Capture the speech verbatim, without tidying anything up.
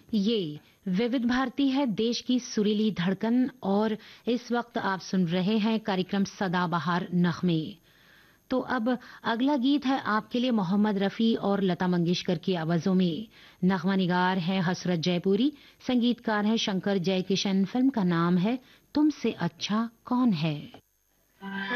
ये विविध भारती है, देश की सुरीली धड़कन, और इस वक्त आप सुन रहे हैं कार्यक्रम सदाबहार नगमे। तो अब अगला गीत है आपके लिए मोहम्मद रफी और लता मंगेशकर की आवाजों में। नगमा निगार है हसरत जयपुरी, संगीतकार है शंकर जयकिशन। फिल्म का नाम है तुमसे अच्छा कौन है।